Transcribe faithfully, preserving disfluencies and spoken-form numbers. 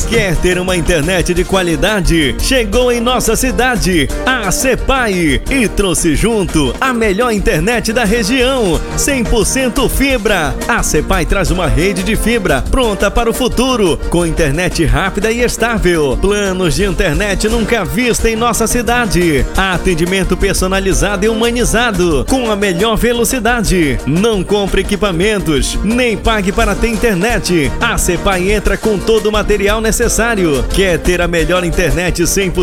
Quer ter uma internet de qualidade? Chegou em nossa cidade a Cepai e trouxe junto a melhor internet da região, cem por cento fibra. A Cepai traz uma rede de fibra pronta para o futuro, com internet rápida e estável, planos de internet nunca vista em nossa cidade, atendimento personalizado e humanizado, com a melhor velocidade. Não compre equipamentos, nem pague para ter internet. A Cepai entra com todo o material necessário. Quer ter a melhor internet cem por cento